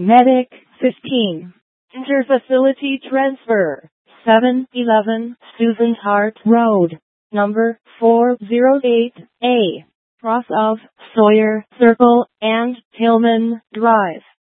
Medic 15. Interfacility transfer. 711 Susan Hart Road, number 408A, cross of Sawyer Circle and Hillman Drive.